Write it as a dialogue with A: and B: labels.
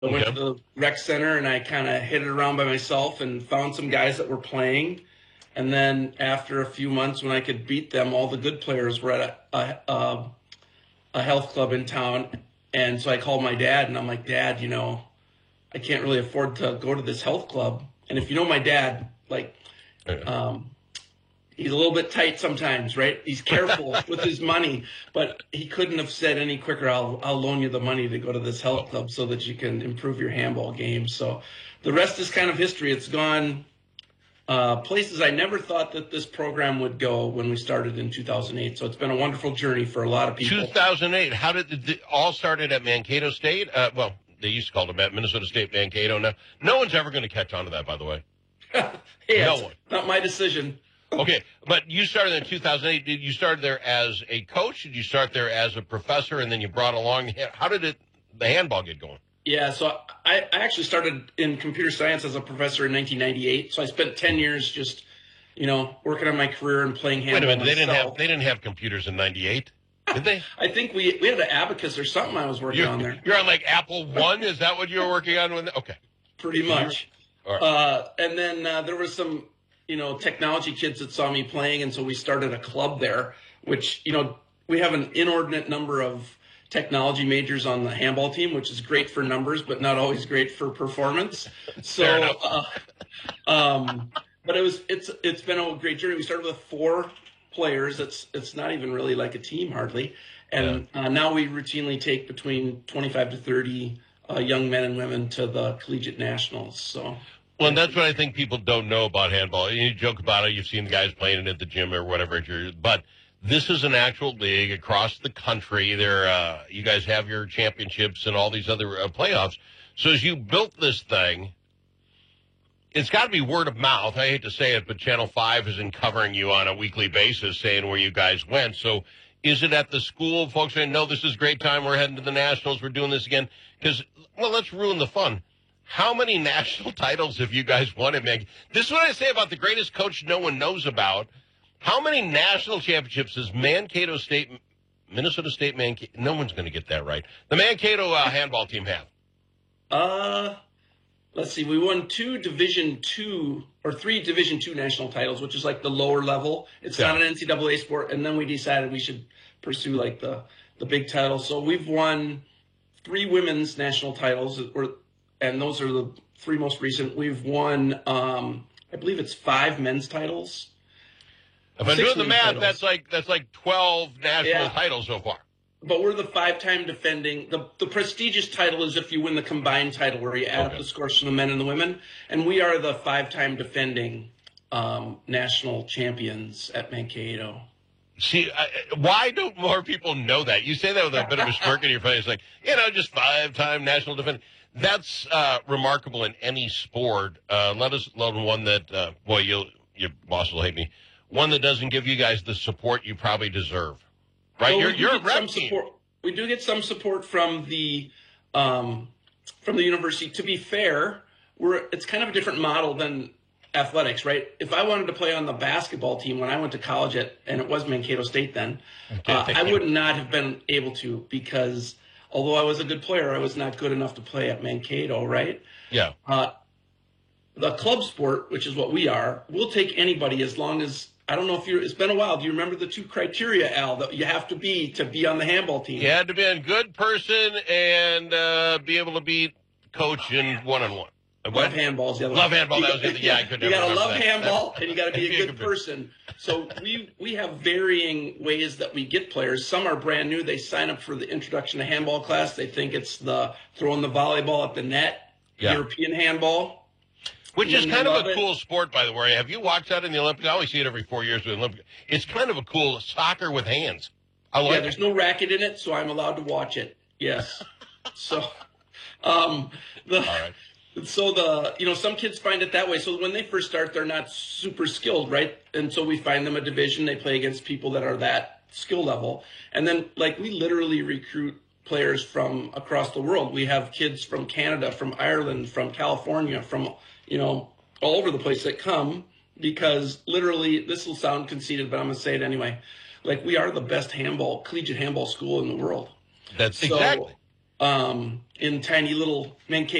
A: I went to the rec center and I kind of hit it around by myself and found some guys that were playing. And then after a few months, when I could beat them, all the good players were at a health club in town. And so I called my dad and I'm like, Dad, I can't really afford to go to this health club. And if you know my dad, he's a little bit tight sometimes, right? He's careful with his money, but he couldn't have said any quicker, I'll loan you the money to go to this health club so that you can improve your handball game. So the rest is kind of history. It's gone places I never thought that this program would go when we started in 2008. So it's been a wonderful journey for a lot of people.
B: 2008, how did it all started at Mankato State? Well, they used to call it at Minnesota State Mankato. No one's ever going to catch on to that, by the way.
A: No one. Not my decision.
B: Okay, but you started in 2008. Did you start there as a coach? Did you start there as a professor, and then you brought along? How did the handball get going?
A: Yeah, so I actually started in computer science as a professor in 1998. So I spent 10 years just, working on my career and playing handball.
B: Wait a minute, they didn't have computers in '98, did they?
A: I think we had an abacus or something I was working on there.
B: You're on like Apple One? Is that what you were working on? Okay,
A: pretty much.
B: All right.
A: And then there was some technology kids that saw me playing, and so we started a club there, which, we have an inordinate number of technology majors on the handball team, which is great for numbers, but not always great for performance. So, but it's been a great journey. We started with 4 players. It's not even really like a team hardly. And now we routinely take between 25 to 30 young men and women to the collegiate nationals. So.
B: Well, and that's what I think people don't know about handball. You joke about it. You've seen the guys playing it at the gym or whatever. But this is an actual league across the country. You guys have your championships and all these other playoffs. So as you built this thing, it's got to be word of mouth. I hate to say it, but Channel 5 isn't covering you on a weekly basis saying where you guys went. So is it at the school? Folks saying, no, this is a great time. We're heading to the Nationals. We're doing this again. Because, let's ruin the fun. How many national titles have you guys won at Mankato? This is what I say about the greatest coach no one knows about. How many national championships does Minnesota State, no one's going to get that right. The Mankato handball team have?
A: Let's see. We won 3 Division II national titles, which is like the lower level. It's not an NCAA sport. And then we decided we should pursue like the big title. So we've won 3 women's national titles, and those are the 3 most recent. We've won, I believe it's 5 men's titles.
B: If I'm doing the math, that's like 12 national titles so far.
A: But we're the 5-time defending. The prestigious title is if you win the combined title, where you add up the scores from the men and the women. And we are the 5-time defending national champions at Mankato.
B: See, why don't more people know that? You say that with a bit of a smirk in your face, like, just 5-time national defending. That's remarkable in any sport, let alone one that, your boss will hate me, one that doesn't give you guys the support you probably deserve. Right?
A: Well,
B: you're a rep team.
A: We do get some support from the university. To be fair, it's kind of a different model than athletics, right? If I wanted to play on the basketball team when I went to college and it was Mankato State then, I would not have been able to, because although I was a good player, I was not good enough to play at Mankato, right?
B: Yeah.
A: The club sport, which is what we are, we'll take anybody as long as, I don't know if it's been a while. Do you remember the 2 criteria, Al, that you have to be on the handball team?
B: You had to be a good person and be able to beat coach in one-on-one.
A: Love handballs.
B: Love handball. That was it. Yeah, I couldn't.
A: You got to love handball, and you got to be a good person. So we have varying ways that we get players. Some are brand new. They sign up for the introduction to handball class. They think it's the throwing the volleyball at the net, European handball.
B: Which is kind of a cool sport, by the way. Have you watched that in the Olympics? I always see it every 4 years with the Olympics. It's kind of a cool soccer with hands. I like it.
A: There's no racket in it, so I'm allowed to watch it. Yes. So,
B: all right.
A: So some kids find it that way. So when they first start, they're not super skilled, right? And so we find them a division. They play against people that are that skill level. And then, we literally recruit players from across the world. We have kids from Canada, from Ireland, from California, from all over the place that come, because literally, this will sound conceited, but I'm going to say it anyway. We are the best collegiate handball school in the world.
B: Exactly.
A: in tiny little Mankato